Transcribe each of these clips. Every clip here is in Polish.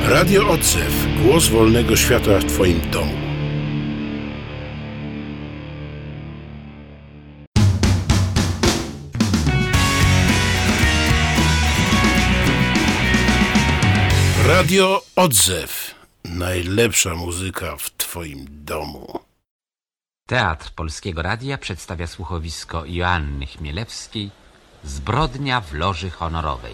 Radio Odzew. Głos wolnego świata w Twoim domu. Radio Odzew. Najlepsza muzyka w Twoim domu. Teatr Polskiego Radia przedstawia słuchowisko Joanny Chmielewskiej Zbrodnia w loży honorowej.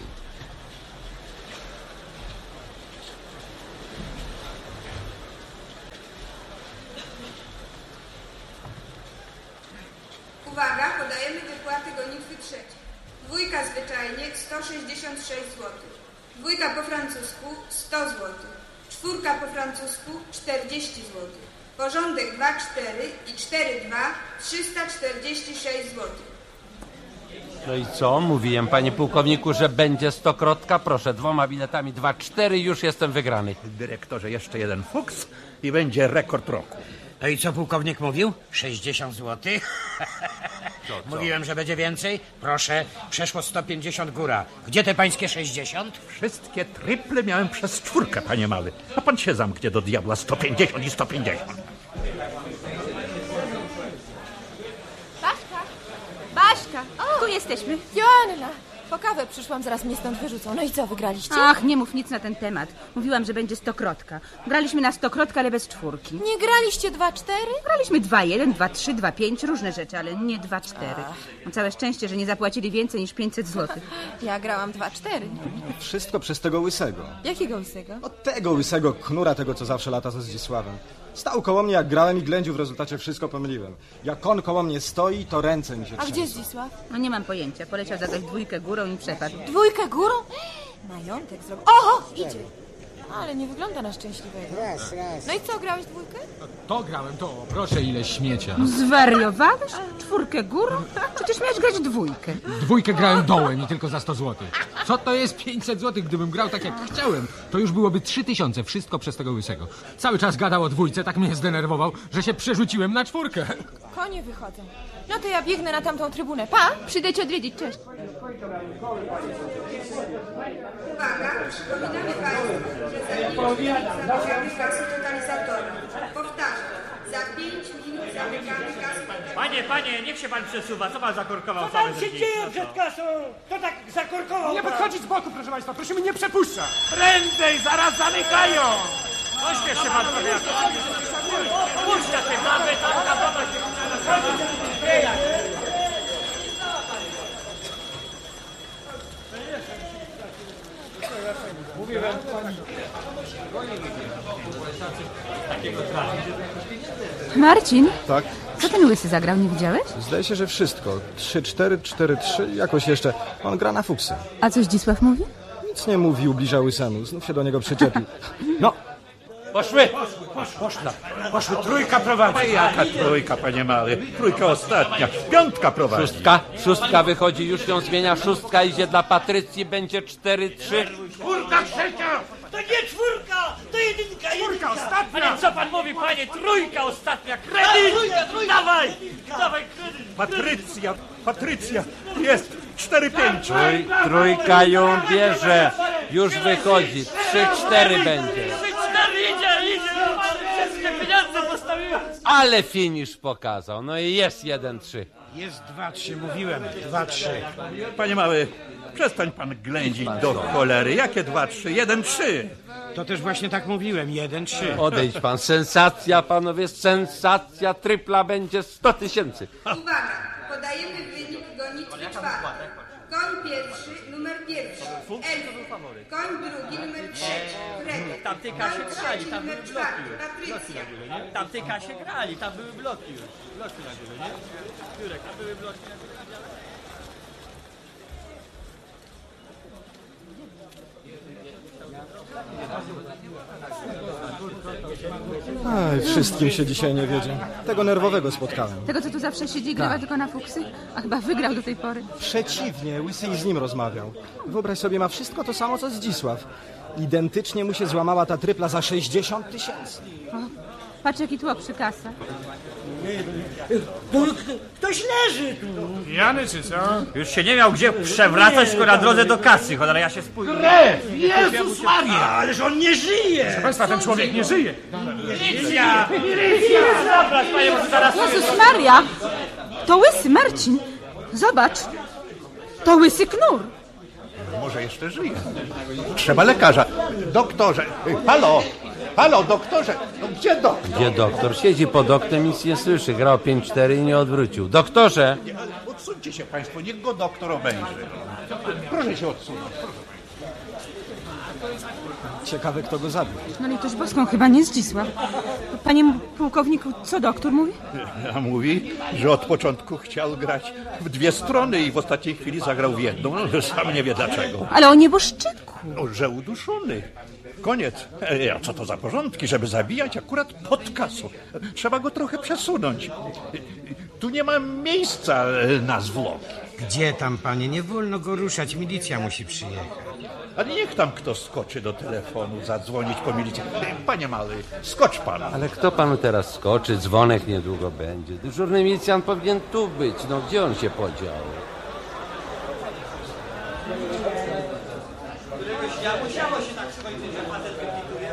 Uwaga, podajemy wypłaty gonitwy trzeciej. Dwójka zwyczajnie 166 zł. Dwójka po francusku 100 zł. Czwórka po francusku 40 zł. Porządek 2-4 i 4-2 346 zł. No i co? Mówiłem, panie pułkowniku, że będzie stokrotka. Proszę, 2 biletami 2-4 już jestem wygrany. Dyrektorze, jeszcze jeden fuks i będzie rekord roku. No i co pułkownik mówił? 60 zł? Mówiłem, że będzie więcej. Proszę, przeszło 150 góra. Gdzie te pańskie 60? Wszystkie triple miałem przez 4, panie mały. A pan się zamknie do diabła 150 i 150. Baśka! Tu jesteśmy. Joanna! Po kawę przyszłam, zaraz mnie stąd wyrzucą. No i co, wygraliście? Ach, nie mów nic na ten temat. Mówiłam, że będzie stokrotka. Graliśmy na stokrotka, ale bez czwórki. Nie graliście 2-4? Graliśmy 2-1, 2-3, 2-5, różne rzeczy, ale nie 2-4. No, całe szczęście, że nie zapłacili więcej niż 500 zł. Ja grałam 2-4. Wszystko przez tego łysego. Jakiego łysego? Od tego łysego knura, tego co zawsze lata ze Zdzisławem. Stał koło mnie jak grałem i ględził, w rezultacie wszystko pomyliłem. Jak on koło mnie stoi, to ręce mi się A trzęsą. gdzie Zdzisław? No nie mam pojęcia. Poleciał zagrać 2 górą i przepadł. 2 górą? Majątek zrobił. Oho! Idzie! Ale nie wygląda na szczęśliwego. No i co, grałeś 2? To grałem, to proszę ile śmiecia. Zwariowałeś? 4 górą? Przecież miałeś grać 2. 2 grałem dołem i tylko za 100 zł. Co to jest 500 zł? Gdybym grał tak jak chciałem, to już byłoby 3000. Wszystko przez tego łysego. Cały czas gadał o 2, tak mnie zdenerwował, że się przerzuciłem na 4. Konie wychodzą. No to ja biegnę na tamtą trybunę. Pa! Przyjdę cię odwiedzić. Cześć. Uwaga, przypominamy Państwu, że za 5 minut zamykamy kasę totalizatora. Powtarzam, za 5 minut zamykamy kasę. Panie, niech się pan przesuwa. Co pan zakorkował? Co tam się dzieje przed kasą? To tak zakorkował. Nie podchodzić z boku, proszę państwa, prosimy nie przepuszczać. Prędzej, zaraz zamykają! Pośpiesz się pan trochę. Puszcza się mamy, tak na baba się... Mówiłem pani... Marcin? Tak? Co ten łysy zagrał, nie widziałeś? Zdaje się, że wszystko. 3-4, 4-3, jakoś jeszcze. On gra na fuksy. A co Zdzisław mówi? Nic nie mówi, ubliża łysemu. Znów się do niego przyczepił. No! Poszły! Poszły, 3 prowadzi. Jaka 3, panie mały? 3 ostatnia, 5 prowadzi. 6 wychodzi, już ją zmienia. 6 idzie dla Patrycji, będzie 4-3. 4 trzecia! To nie 4, to 1. 4 ostatnia! Ale co pan mówi, panie? 3 ostatnia! Kredyt! Dawaj! Dawaj kredyt! Patrycja, jest 4-5. 3 ją bierze, już wychodzi. 3-4 będzie. 3-4 idzie! Wszystkie pieniądze postawiłem! Ale finisz pokazał. No i jest 1-3. Jest 2-3, mówiłem. 2-3. Panie mały, przestań pan ględzić do cholery. Jakie 2-3? 1-3. To też właśnie tak mówiłem. 1-3. Odejdź pan. Sensacja, panowie, sensacja. Tripla będzie 100 000. Uwaga, podajemy wynik gonitwy czwartej. Koń pierwszy, numer 1. Elf. Koń drugi, numer 3. Fredek. Tam tyka się grali, tam były numer bloki 4. już. Patrycja. Tam tyka się grali, tam były bloki już. Bloki na górze, nie? Jurek, tam były bloki na górze. Aj, wszystkim się dzisiaj nie wiedzie. Tego nerwowego spotkałem. Tego, co tu zawsze siedzi i grywa tylko na fuksy? A chyba wygrał do tej pory. Przeciwnie, łysy i z nim rozmawiał. Wyobraź sobie, ma wszystko to samo, co Zdzisław. Identycznie mu się złamała ta trypla za 60 000. Patrz, jaki tłok przy kasach. Ktoś leży tu. Jany czy co? Już się nie miał gdzie przewracać, tylko na drodze do kasy. Cholera, ja się spóźnię. Krew! Jezus Maria! Ależ on nie żyje! Proszę państwa, ten człowiek nie żyje. Milicja! Milicja! Zabrać, panie, może zaraz... Jezus Maria! To łysy Marcin. Zobacz. To łysy Knur. Może jeszcze żyje. Trzeba lekarza. Doktorze, halo! Halo, doktorze! No gdzie doktor? Gdzie doktor? Siedzi pod oknem, nic nie słyszy. Grał 5-4 i nie odwrócił. Doktorze! Odsuńcie się państwo, niech go doktor obejrzy. Proszę się odsunąć. Ciekawe, kto go zabił. No litość boską, chyba nie Zdzisław. Panie pułkowniku, co doktor mówi? A mówi, że od początku chciał grać w dwie strony i w ostatniej chwili zagrał w jedną. No, sam nie wie dlaczego. Ale o nieboszczyku. No, że uduszony. Koniec. A co to za porządki, żeby zabijać akurat pod kasą? Trzeba go trochę przesunąć. Tu nie ma miejsca na zwłoki. Gdzie tam, panie? Nie wolno go ruszać. Milicja musi przyjechać. Ale niech tam kto skoczy do telefonu, zadzwonić po milicję. Panie Mały, skocz pan. Ale kto panu teraz skoczy? Dzwonek niedługo będzie. Dyżurny milicjant powinien tu być. No gdzie on się podział? Musiało się tak skończyć, że facet wykituje,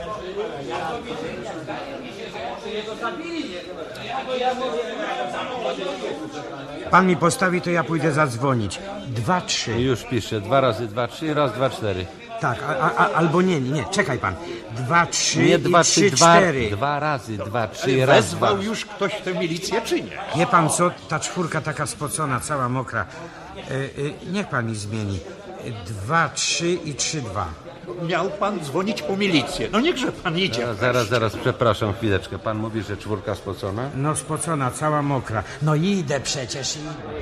Pan mi postawi, to ja pójdę zadzwonić. 2, 3. Już piszę. 2 razy 2, 3, raz, 2, 4. Tak, albo nie, czekaj pan. 2, 3 Nie 2, 3, 4. 2 razy 2, 3, raz, 2. Wezwał już ktoś tę milicję, czy nie? Wie pan co, ta czwórka taka spocona, cała mokra. Niech pan mi zmieni. 2, 3 i 3, 2. Miał pan dzwonić po milicję. No niechże pan idzie. Zaraz, przepraszam, chwileczkę. Pan mówi, że czwórka spocona? No spocona, cała mokra. No idę przecież.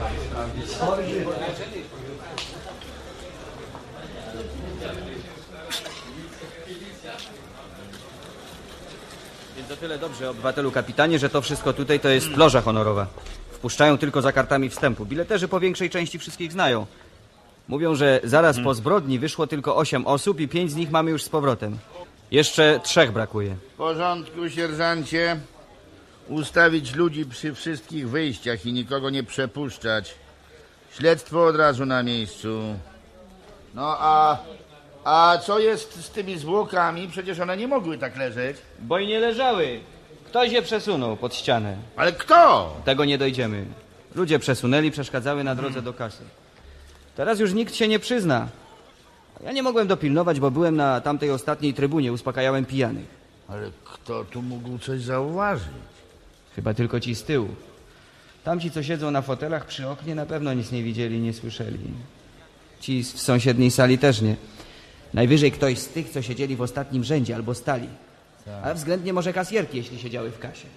Więc o tyle dobrze, obywatelu kapitanie, że to wszystko tutaj to jest loża honorowa. Wpuszczają tylko za kartami wstępu. Bileterzy po większej części wszystkich znają. Mówią, że zaraz po zbrodni wyszło tylko 8 osób i 5 z nich mamy już z powrotem. Jeszcze 3 brakuje. W porządku, sierżancie. Ustawić ludzi przy wszystkich wyjściach i nikogo nie przepuszczać. Śledztwo od razu na miejscu. No a co jest z tymi zwłokami? Przecież one nie mogły tak leżeć. Bo i nie leżały. Ktoś je przesunął pod ścianę. Ale kto? Tego nie dojdziemy. Ludzie przesunęli, przeszkadzały na drodze do kasy. Teraz już nikt się nie przyzna. Ja nie mogłem dopilnować, bo byłem na tamtej ostatniej trybunie, uspokajałem pijanych. Ale kto tu mógł coś zauważyć? Chyba tylko ci z tyłu. Tamci, co siedzą na fotelach przy oknie, na pewno nic nie widzieli, nie słyszeli. Ci w sąsiedniej sali też nie. Najwyżej ktoś z tych, co siedzieli w ostatnim rzędzie albo stali. A względnie może kasjerki, jeśli siedziały w kasie.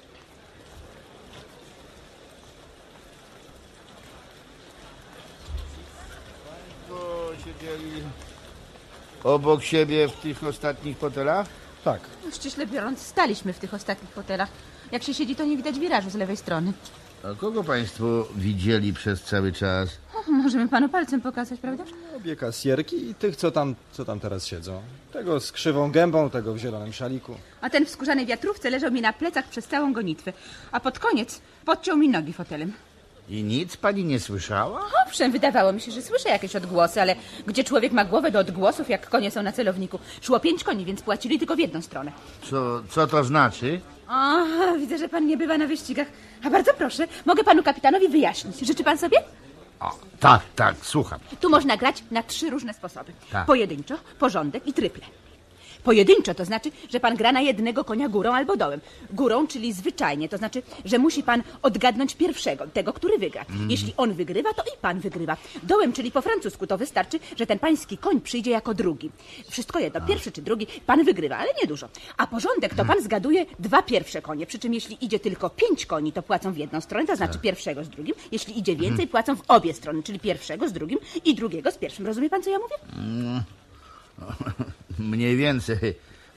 Siedzieli obok siebie w tych ostatnich fotelach? Tak. No, ściśle biorąc, staliśmy w tych ostatnich fotelach. Jak się siedzi, to nie widać wirażu z lewej strony. A kogo państwo widzieli przez cały czas? O, możemy panu palcem pokazać, prawda? Obie kasjerki i tych, co tam teraz siedzą. Tego z krzywą gębą, tego w zielonym szaliku. A ten w skórzanej wiatrówce leżał mi na plecach przez całą gonitwę. A pod koniec podciął mi nogi fotelem. I nic pani nie słyszała? Owszem, wydawało mi się, że słyszę jakieś odgłosy, ale gdzie człowiek ma głowę do odgłosów, jak konie są na celowniku? Szło 5 koni, więc płacili tylko w jedną stronę. Co to znaczy? O, widzę, że pan nie bywa na wyścigach. A bardzo proszę, mogę panu kapitanowi wyjaśnić. Życzy pan sobie? O, tak, słucham. Tu można grać na 3 różne sposoby. Tak. Pojedynczo, porządek i tryple. Pojedynczo to znaczy, że pan gra na jednego konia górą albo dołem. Górą, czyli zwyczajnie, to znaczy, że musi pan odgadnąć pierwszego, tego, który wygra. Jeśli on wygrywa, to i pan wygrywa. Dołem, czyli po francusku, to wystarczy, że ten pański koń przyjdzie jako drugi. Wszystko jedno, pierwszy czy drugi, pan wygrywa, ale nie dużo. A porządek to pan zgaduje 2 pierwsze konie, przy czym jeśli idzie tylko 5 koni, to płacą w jedną stronę, to znaczy pierwszego z drugim. Jeśli idzie więcej, płacą w obie strony, czyli pierwszego z drugim i drugiego z pierwszym. Rozumie pan, co ja mówię? Mniej więcej.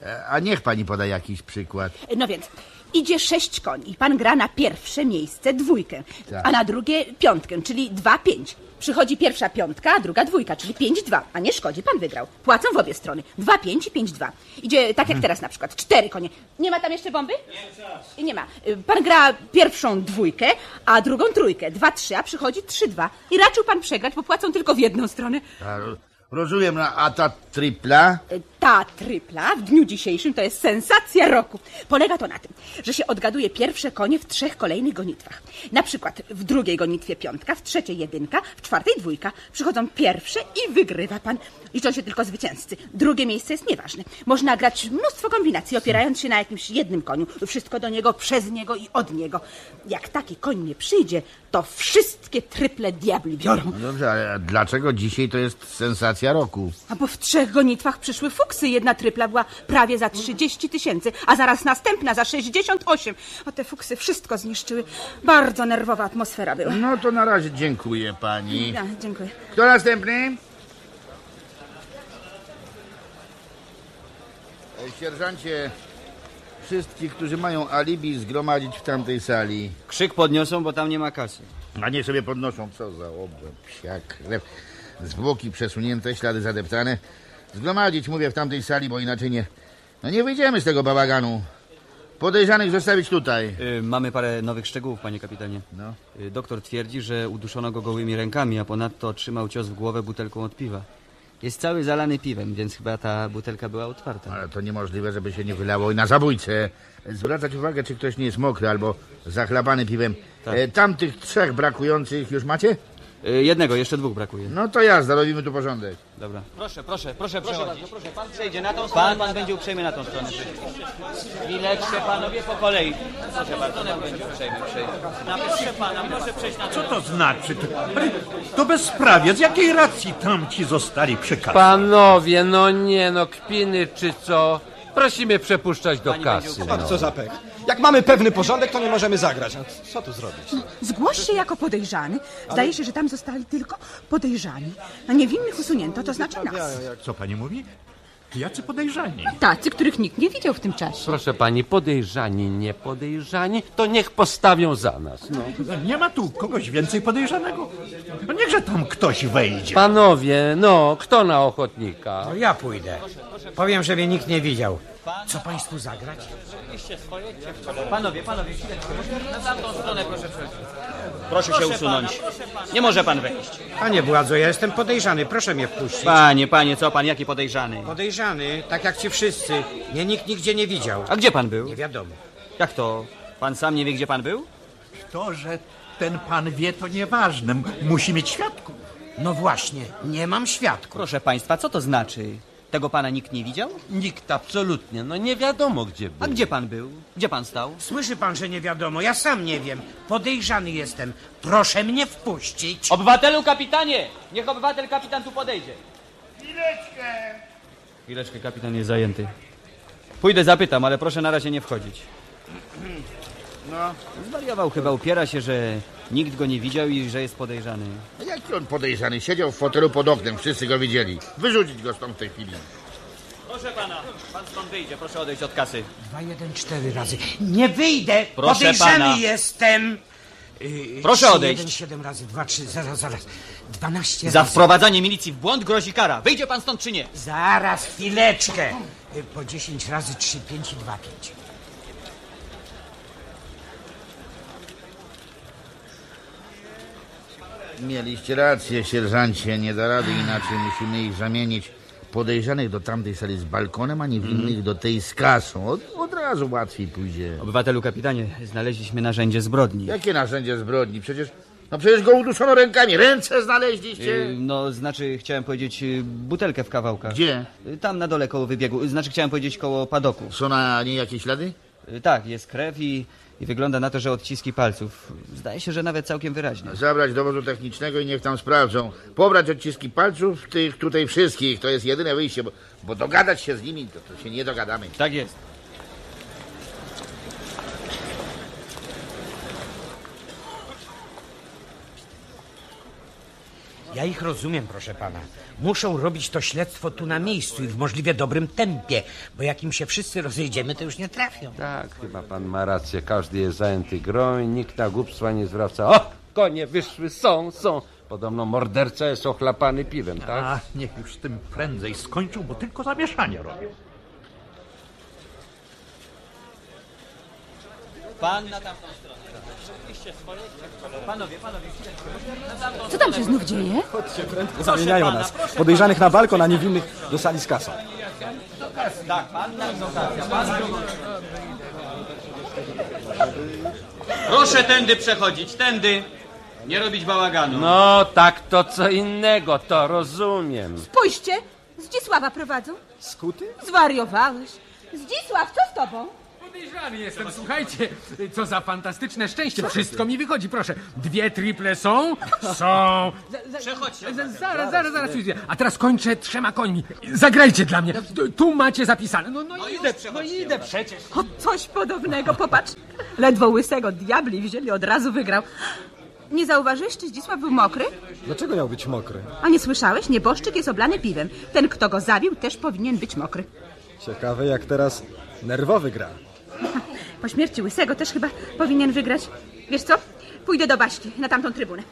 A niech pani poda jakiś przykład. No więc, idzie 6 koni i pan gra na pierwsze miejsce 2, Tak. a na drugie 5, czyli 2-5. Przychodzi pierwsza 5, a druga 2, czyli 5-2. A nie szkodzi, pan wygrał. Płacą w obie strony. 2-5 i 5-2. Idzie tak jak teraz na przykład. 4 konie. Nie ma tam jeszcze bomby? I nie ma. Pan gra pierwszą 2, a drugą 3. 2-3, a przychodzi 3-2. I raczył pan przegrać, bo płacą tylko w jedną stronę. Rozumiem, a ta tripla? Ta tripla w dniu dzisiejszym to jest sensacja roku. Polega to na tym, że się odgaduje pierwsze konie w 3 kolejnych gonitwach. Na przykład w drugiej gonitwie 5, w trzeciej 1, w czwartej 2. Przychodzą pierwsze i wygrywa pan. Liczą się tylko zwycięzcy. Drugie miejsce jest nieważne. Można grać mnóstwo kombinacji, opierając się na jakimś jednym koniu. Wszystko do niego, przez niego i od niego. Jak taki koń nie przyjdzie, to wszystkie triple diabli biorą. Dobrze, ale dlaczego dzisiaj to jest sensacja roku? A bo w 3 gonitwach przyszły fuksy. Jedna tripla była prawie za 30 000, a zaraz następna za 68. A te fuksy wszystko zniszczyły. Bardzo nerwowa atmosfera była. No to na razie dziękuję pani. Ja, dziękuję. Kto następny? Sierżancie, wszystkich, którzy mają alibi, zgromadzić w tamtej sali. Krzyk podniosą, bo tam nie ma kasy. A nie sobie podnoszą, co za obłęd, psiak, lew. Zwłoki przesunięte, ślady zadeptane. Zgromadzić, mówię, w tamtej sali, bo inaczej nie wyjdziemy z tego bałaganu. Podejrzanych zostawić tutaj. Mamy parę nowych szczegółów, panie kapitanie. No. Doktor twierdzi, że uduszono go gołymi rękami, a ponadto otrzymał cios w głowę butelką od piwa. Jest cały zalany piwem, więc chyba ta butelka była otwarta. Ale to niemożliwe, żeby się nie wylało i na zabójcę. Zwracać uwagę, czy ktoś nie jest mokry albo zachlapany piwem. Tak. Tamtych 3 brakujących już macie? Jednego, jeszcze 2 brakuje. No to jazda, robimy tu porządek. Dobra. Proszę bardzo, proszę. Pan przejdzie na tą stronę. Pan będzie uprzejmy na tą stronę. Chwileczkę, panowie, po kolei. Proszę bardzo, pan będzie uprzejmy. Proszę pana, proszę przejść na Co to znaczy? To bezprawie. Z jakiej racji tamci zostali przekazani? Panowie, no nie, no kpiny czy co? Prosimy przepuszczać do kasy. Patrz, co za pech. Jak mamy pewny porządek, to nie możemy zagrać. No, co tu zrobić? Zgłoś się jako podejrzany. Zdaje się, że tam zostali tylko podejrzani. A niewinnych usunięto, to znaczy nas. Co pani mówi? Jacy podejrzani? Tacy, których nikt nie widział w tym czasie. Proszę pani, podejrzani, nie podejrzani, to niech postawią za nas. No. Nie ma tu kogoś więcej podejrzanego? No niechże tam ktoś wejdzie. Panowie, no, kto na ochotnika? No ja pójdę. Powiem, że mnie nikt nie widział. Co państwu zagrać? Panowie, chwileczkę. Na tamtą stronę proszę przejść. Proszę się usunąć. Nie może pan wejść. Panie władzo, ja jestem podejrzany, proszę mnie wpuścić. Panie, co pan, jaki podejrzany? Podejrzany, tak jak ci wszyscy. Mnie nikt nigdzie nie widział. A gdzie pan był? Nie wiadomo. Jak to? Pan sam nie wie, gdzie pan był? To, że ten pan wie, to nieważne. Musi mieć świadków. No właśnie, nie mam świadków. Proszę państwa, co to znaczy? Tego pana nikt nie widział? Nikt absolutnie, no nie wiadomo gdzie był. A gdzie pan był? Gdzie pan stał? Słyszy pan, że nie wiadomo, ja sam nie wiem. Podejrzany jestem. Proszę mnie wpuścić. Obywatelu kapitanie! Niech obywatel kapitan tu podejdzie. Chwileczkę, kapitan jest zajęty. Pójdę zapytam, ale proszę na razie nie wchodzić. No. Zwariował chyba, upiera się, że nikt go nie widział i że jest podejrzany. A jaki on podejrzany? Siedział w fotelu pod oknem, wszyscy go widzieli. Wyrzucić go stąd w tej chwili. Proszę pana, pan stąd wyjdzie, proszę odejść od kasy. 2, 1, 4 razy. Nie wyjdę! Proszę Podejrzany pana. jestem! Proszę 3, odejść. 1, 7 razy, 2, 3, zaraz. 12 Za razy. wprowadzanie milicji w błąd grozi kara. Wyjdzie pan stąd czy nie? Zaraz, chwileczkę. Po 10 razy 3, 5 i 2, 5. Mieliście rację, sierżancie. Nie da rady inaczej. Musimy ich zamienić. Podejrzanych do tamtej sali z balkonem, a niewinnych do tej z kasą. Od razu łatwiej pójdzie. Obywatelu kapitanie, znaleźliśmy narzędzie zbrodni. Jakie narzędzie zbrodni? Przecież go uduszono rękami. Ręce znaleźliście? No, znaczy, chciałem powiedzieć, butelkę w kawałkach. Gdzie? Tam na dole koło wybiegu. Znaczy, chciałem powiedzieć koło padoku. Są na niej jakieś ślady? Tak, jest krew i wygląda na to, że odciski palców. Zdaje się, że nawet całkiem wyraźnie. Zabrać do wozu technicznego i niech tam sprawdzą. Pobrać odciski palców tych tutaj wszystkich. To jest jedyne wyjście, bo dogadać się z nimi to się nie dogadamy. Tak jest. Ja ich rozumiem, proszę pana. Muszą robić to śledztwo tu na miejscu i w możliwie dobrym tempie, bo jak im się wszyscy rozejdziemy, to już nie trafią. Tak, chyba pan ma rację. Każdy jest zajęty grą i nikt na głupstwa nie zwraca. O, konie wyszły, są. Podobno morderca jest ochlapany piwem, tak? A, niech już z tym prędzej skończył, bo tylko zamieszanie robią. Pan na tamtą stronę. Panowie. Co tam się znów dzieje? Chodźcie, prędko zamieniają nas. Podejrzanych na balkon, a niewinnych do sali z kasą. Tak, pan na tamtą Proszę tędy przechodzić, tędy. Nie robić bałaganu. No, tak to co innego, to rozumiem. Spójrzcie, Zdzisława prowadzą. Skuty? Zwariowałeś. Zdzisław, co z tobą? Podejrzany jestem, słuchajcie, co za fantastyczne szczęście. Wszystko mi wychodzi, proszę. 2 triple są? Są. Przechodźcie. Zaraz. A teraz kończę 3 końmi. Zagrajcie dla mnie. Tu macie zapisane. Idę przecież. O, coś podobnego, popatrz. Ledwo łysego diabli wzięli, od razu wygrał. Nie zauważyłeś, czy Zdzisław był mokry? Dlaczego miał być mokry? A nie słyszałeś? Nieboszczyk jest oblany piwem. Ten, kto go zabił, też powinien być mokry. Ciekawe, jak teraz nerwowy gra. Po śmierci łysego też chyba powinien wygrać. Wiesz co? Pójdę do Baśki, na tamtą trybunę.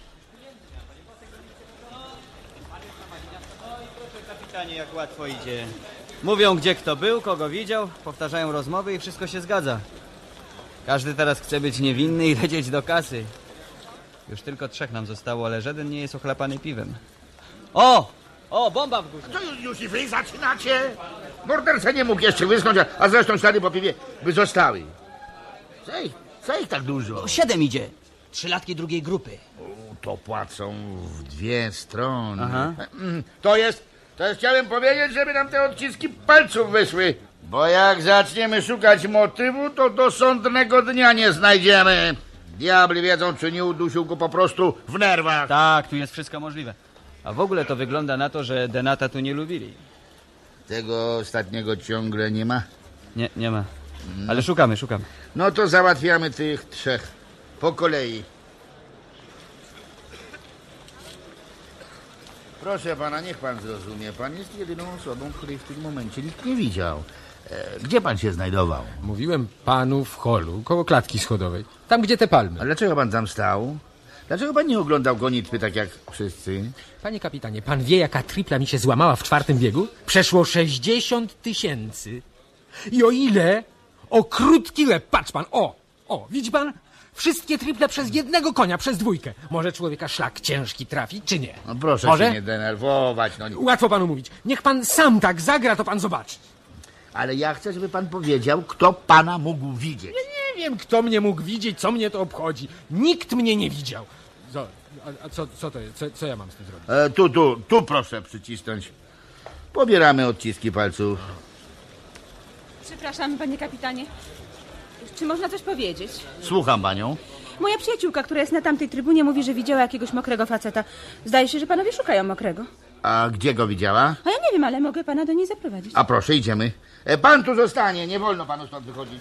Kapitanie, jak łatwo idzie. Mówią, gdzie kto był, kogo widział, powtarzają rozmowy i wszystko się zgadza. Każdy teraz chce być niewinny i lecieć do kasy. Już tylko 3 nam zostało, ale żaden nie jest ochlapany piwem. O, bomba w górze. To już i wy zaczynacie? Morderca nie mógł jeszcze wyschnąć, a zresztą ślady po piwie by zostały. Co ich tak dużo? 7 idzie. 3-latki drugiej grupy. To płacą w 2 strony. Aha. To jest, chciałem powiedzieć, żeby nam te odciski palców wyszły. Bo jak zaczniemy szukać motywu, to do sądnego dnia nie znajdziemy. Diabli wiedzą, czy nie udusił go po prostu w nerwach. Tak, tu jest wszystko możliwe. A w ogóle to wygląda na to, że Denata tu nie lubili. Tego ostatniego ciągle nie ma? Nie ma. Ale szukamy. No to załatwiamy tych 3. Po kolei. Proszę pana, niech pan zrozumie. Pan jest jedyną osobą, której w tym momencie nikt nie widział. Gdzie pan się znajdował? Mówiłem panu w holu, koło klatki schodowej. Tam, gdzie te palmy. A dlaczego pan tam stał? Dlaczego pan nie oglądał gonitwy tak jak wszyscy? Panie kapitanie, pan wie, jaka tripla mi się złamała w 4. biegu? Przeszło 60 000. I o ile? O krótki łeb, patrz pan, widzi pan? Wszystkie triple przez 1 konia, przez 2. Może człowieka szlak ciężki trafi, czy nie? No proszę Może? się nie denerwować. Łatwo panu mówić. Niech pan sam tak zagra, to pan zobaczy. Ale ja chcę, żeby pan powiedział, kto pana mógł widzieć. Ja nie wiem, kto mnie mógł widzieć, co mnie to obchodzi. Nikt mnie nie widział. A co to jest? Co ja mam z tym zrobić? Tu proszę przycisnąć. Pobieramy odciski palców. Przepraszam, panie kapitanie. Czy można coś powiedzieć? Słucham panią. Moja przyjaciółka, która jest na tamtej trybunie, mówi, że widziała jakiegoś mokrego faceta. Zdaje się, że panowie szukają mokrego. A gdzie go widziała? A ja nie wiem, ale mogę pana do niej zaprowadzić. A proszę, idziemy. Pan tu zostanie, nie wolno panu stąd wychodzić.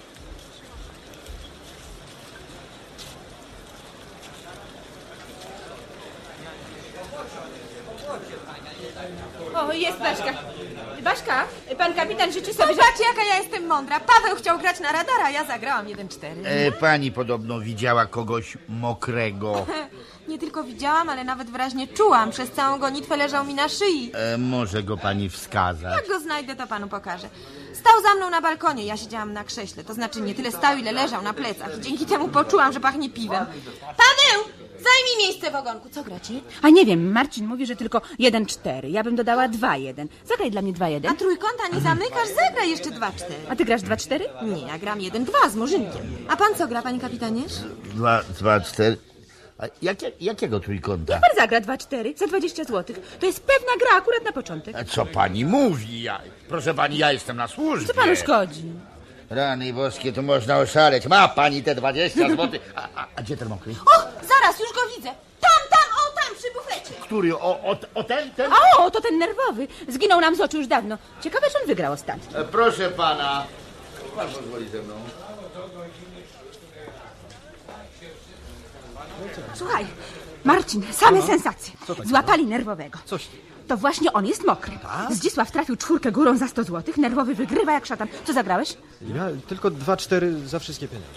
O, jest Baśka. Baśka, pan kapitan życzy sobie... Zobacz, jaka ja jestem mądra. Paweł chciał grać na radara, ja zagrałam 1-4. Pani podobno widziała kogoś mokrego. Nie tylko widziałam, ale nawet wyraźnie czułam. Przez całą gonitwę leżał mi na szyi. Może go pani wskazać? Jak go znajdę, to panu pokażę. Stał za mną na balkonie, ja siedziałam na krześle. To znaczy nie tyle stał, ile leżał na plecach. Dzięki temu poczułam, że pachnie piwem. Paweł! Zajmij miejsce w ogonku. Co gracie? A nie wiem, Marcin mówi, że tylko 1-4. Ja bym dodała 2-1. Zagraj dla mnie 2-1. A trójkąta nie zamykasz? Zagraj jeszcze 2-4. A ty grasz 2-4? Nie, ja gram 1-2 z Murzynkiem. A pan co gra, panie kapitanie? 2, 4. A jakiego trójkąta? Niech pan zagra 2-4 za 20 zł. To jest pewna gra akurat na początek. A co pani mówi? Proszę pani, ja jestem na służbie. Co panu szkodzi? Rany boskie, tu można oszaleć. Ma pani te 20 zł. A gdzie ten mokry? O, zaraz, już go widzę. Tam, przy bufecie. Który? Ten? O, to ten nerwowy. Zginął nam z oczu już dawno. Ciekawe, czy on wygrał ostatnio. Proszę pana. Pan pozwoli ze mną. Słuchaj, Marcin, same sensacje. Złapali nerwowego. Coś. To właśnie on jest mokry. Zdzisław trafił 4 górą za 100 złotych, nerwowy wygrywa jak szatan. Co zagrałeś? Ja tylko 2-4 za wszystkie pieniądze.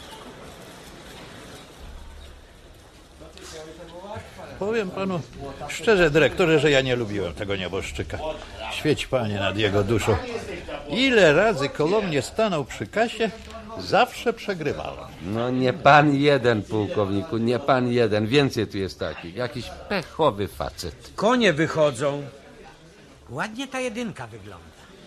Powiem panu szczerze, dyrektorze, że ja nie lubiłem tego nieboszczyka. Świeć panie nad jego duszą. Ile razy koło mnie stanął przy kasie, zawsze przegrywałem. No nie pan jeden, pułkowniku, nie pan jeden. Więcej tu jest takich. Jakiś pechowy facet. Konie wychodzą. Ładnie ta jedynka wygląda.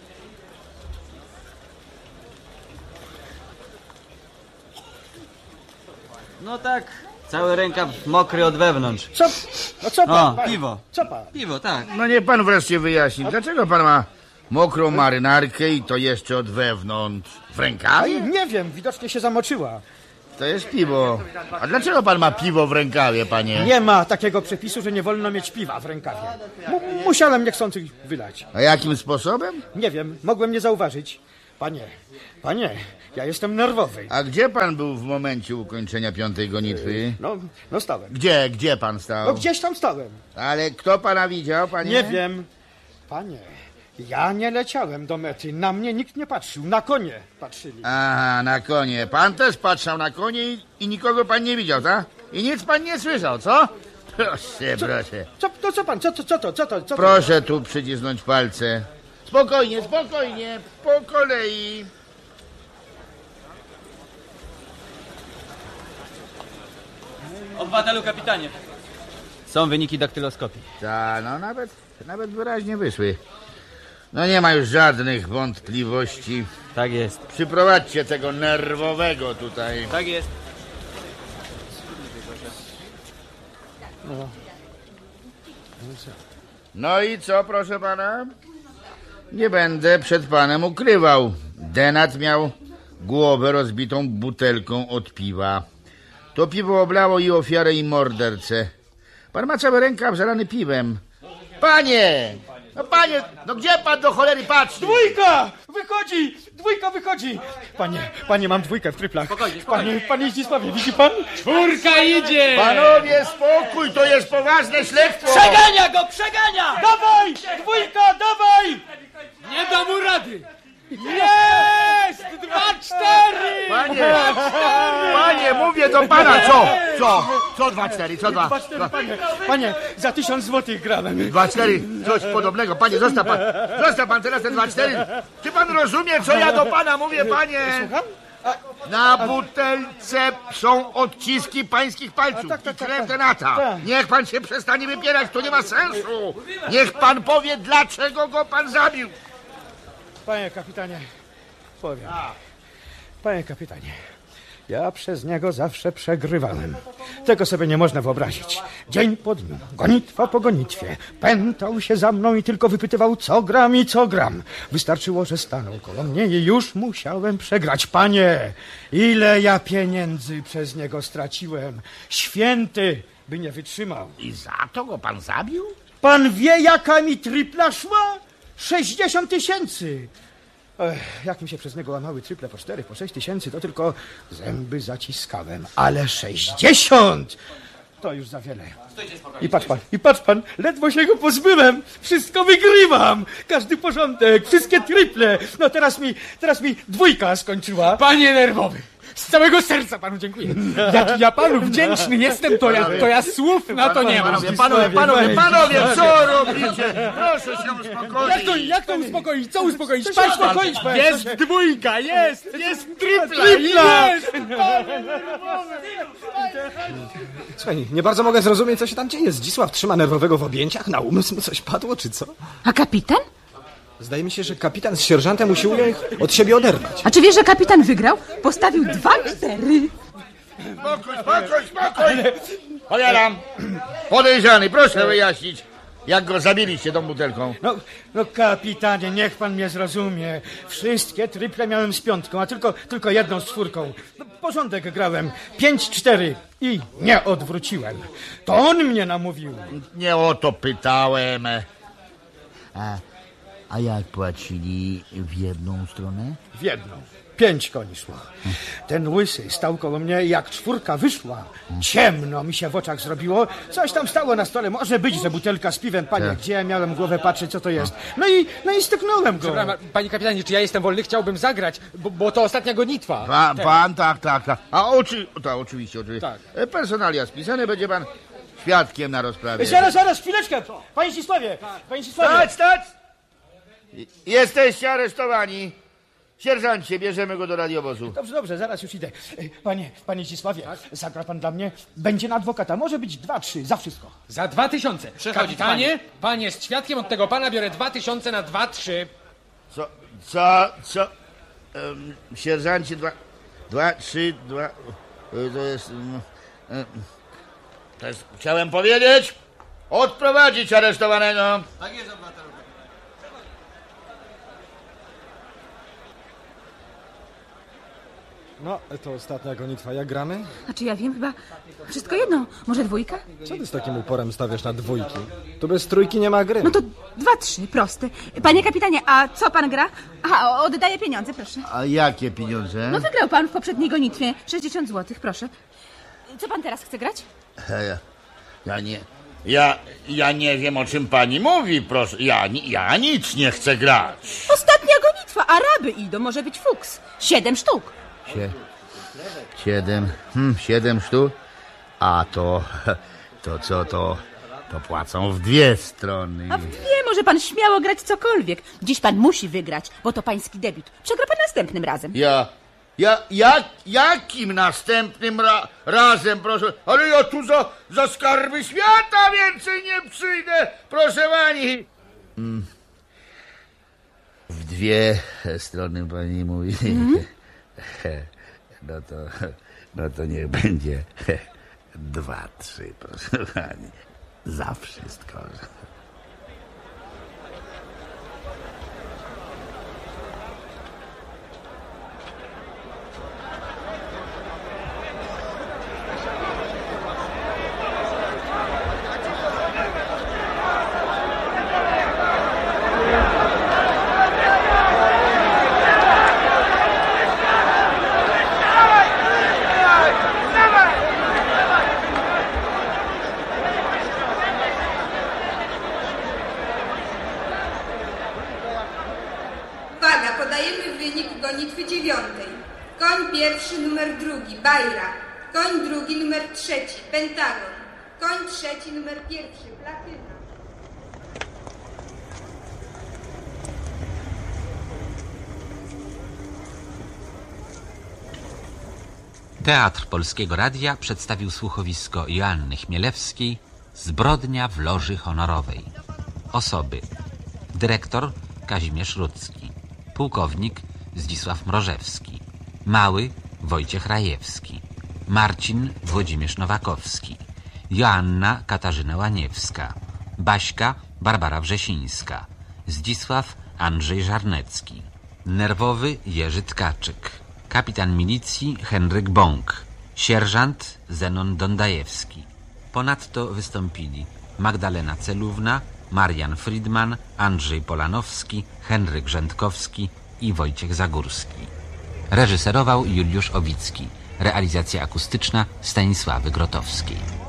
No tak, cały rękaw mokry od wewnątrz. Co pan? O, panie? piwo. Co pan? Piwo, tak. No niech pan wreszcie wyjaśni, dlaczego pan ma mokrą marynarkę i to jeszcze od wewnątrz w rękawie? Nie wiem, widocznie się zamoczyła. To jest piwo. A dlaczego pan ma piwo w rękawie, panie? Nie ma takiego przepisu, że nie wolno mieć piwa w rękawie. Musiałem niechcący wylać. A jakim sposobem? Nie wiem, mogłem nie zauważyć. Panie, ja jestem nerwowy. A gdzie pan był w momencie ukończenia 5. gonitwy? No stałem. Gdzie pan stał? No gdzieś tam stałem. Ale kto pana widział, panie? Nie wiem. Panie, ja nie leciałem do mety. Na mnie nikt nie patrzył. Na konie patrzyli. Aha, na konie. Pan też patrzał na konie i nikogo pan nie widział, tak? I nic pan nie słyszał, co? Proszę, proszę. Co pan? Co to? Proszę tu przycisnąć palce. Spokojnie, po kolei. Obywatelu kapitanie. Są wyniki daktyloskopii. Tak, no nawet wyraźnie wyszły. No nie ma już żadnych wątpliwości. Tak jest. Przyprowadźcie tego nerwowego tutaj. Tak jest. No i co, proszę pana? Nie będę przed panem ukrywał. Denat miał głowę rozbitą butelką od piwa. To piwo oblało i ofiarę, i mordercę. Pan ma cały rękaw zalany piwem. Panie! No gdzie pan do cholery patrzy? Dwójka! Wychodzi! Panie, mam dwójkę w tryplach. Spokojnie. Panie Zdzisławie, widzi pan? 4 idzie! Panowie, spokój, to jest poważne śledztwo! Przegania go, przegania! Dawaj! Dwójka, dawaj! Nie da mu rady! Jest! 2-4! Panie, mówię do pana, co 2-4, co 2? Panie, za 1000 złotych grałem. 2-4, coś podobnego. Panie, zostaw pan teraz ten 2-4. Czy pan rozumie, co ja do pana mówię, panie? Na butelce są odciski pańskich palców i krew denata. Niech pan się przestanie wypierać, to nie ma sensu. Niech pan powie, dlaczego go pan zabił. Panie kapitanie, powiem. Panie kapitanie, ja przez niego zawsze przegrywałem. Tego sobie nie można wyobrazić. Dzień po dniu, gonitwa po gonitwie. Pętał się za mną i tylko wypytywał, co gram. Wystarczyło, że stanął koło mnie i już musiałem przegrać. Panie, ile ja pieniędzy przez niego straciłem. Święty by nie wytrzymał. I za to go pan zabił? Pan wie, jaka mi tripla szła? 60 000. Jak mi się przez niego łamały triple po 4, po 6 tysięcy, to tylko zęby zaciskałem. Ale 60! To już za wiele. I patrz pan, ledwo się go pozbyłem. Wszystko wygrywam. Każdy porządek, wszystkie triple. No teraz mi dwójka skończyła. Panie nerwowy! Z całego serca panu dziękuję. Jak ja panu wdzięczny jestem, to ja słów na to nie mam. Panowie, co robicie? Proszę się uspokoić. Jak to uspokoić? Co uspokoić? Jest dwójka, jest tripla. Jest! Słuchaj, nie bardzo mogę zrozumieć, co się tam dzieje. Zdzisław trzyma nerwowego w objęciach, na umysł mu coś padło, czy co? A kapitan? Zdaje mi się, że kapitan z sierżantem usiłuje ich od siebie oderwać. A czy wiesz, że kapitan wygrał? Postawił 2-4. Spokój. Cholera, podejrzany, proszę wyjaśnić, jak go zabiliście tą butelką. No kapitanie, niech pan mnie zrozumie. Wszystkie triple miałem z 5, a tylko jedną z 4. No, porządek grałem. 5-4 i nie odwróciłem. To on mnie namówił. Nie o to pytałem. A jak płacili w jedną stronę? W jedną. 5 koni szło. Ten łysy stał koło mnie i jak 4 wyszła, ciemno mi się w oczach zrobiło. Coś tam stało na stole. Może być, że butelka z piwem. Panie, gdzie ja miałem głowę patrzeć, co to jest? No i styknąłem go. Przepraszam, panie kapitanie, czy ja jestem wolny? Chciałbym zagrać, bo to ostatnia gonitwa. Pan, tak. A oczywiście. Tak. Personalia spisane, będzie pan świadkiem na rozprawie. Zaraz, chwileczkę. Panie Zdzisławie, Stać! Jesteście aresztowani. Sierżancie, bierzemy go do radiowozu. Dobrze, zaraz już idę. Panie Zdzisławie, zagra pan dla mnie? Będzie na adwokata. Może być 2-3, za wszystko. Za 2000. Kapitanie, pan jest świadkiem, od tego pana biorę 2000 na 2-3. Co? Sierżancie, 2-3, to jest, chciałem powiedzieć, odprowadzić aresztowanego. Tak jest, obywatelu. No, to ostatnia gonitwa. Jak gramy? Znaczy ja wiem, chyba wszystko jedno. Może 2? Co ty z takim uporem stawiasz na 2? Tu bez 3 nie ma gry. No to 2-3, proste. Panie kapitanie, a co pan gra? Aha, oddaję pieniądze, proszę. A jakie pieniądze? No wygrał pan w poprzedniej gonitwie 60 zł, proszę. Co pan teraz chce grać? Ja nie wiem, o czym pani mówi, proszę. Ja nic nie chcę grać. Ostatnia gonitwa, Araby idą, może być fuks. 7 sztuk. 7 sztuk? A to płacą w 2 strony. A w 2 może pan śmiało grać cokolwiek. Dziś pan musi wygrać, bo to pański debiut. Przegra pan następnym razem. Jakim następnym razem, proszę? Ale ja tu za skarby świata więcej nie przyjdę, proszę pani. W 2 strony pani mówi. No to niech będzie 2-3, proszę pani. Za wszystko. Podajemy wynik gonitwy 9. Koń pierwszy numer 2, Bajra. Koń drugi numer 3, Pentagon. Koń trzeci numer 1, Platyna. Teatr Polskiego Radia przedstawił słuchowisko Joanny Chmielewskiej Zbrodnia w Loży Honorowej. Osoby: dyrektor Kazimierz Rudzki, pułkownik Zdzisław Mrożewski, mały Wojciech Rajewski, Marcin Włodzimierz Nowakowski, Joanna Katarzyna Łaniewska, Baśka Barbara Wrzesińska, Zdzisław Andrzej Żarnecki, nerwowy Jerzy Tkaczyk, kapitan milicji Henryk Bąk, sierżant Zenon Dondajewski. Ponadto wystąpili Magdalena Celówna, Marian Friedman, Andrzej Polanowski, Henryk Rzędkowski i Wojciech Zagórski. Reżyserował Juliusz Owicki. Realizacja akustyczna Stanisławy Grotowskiej.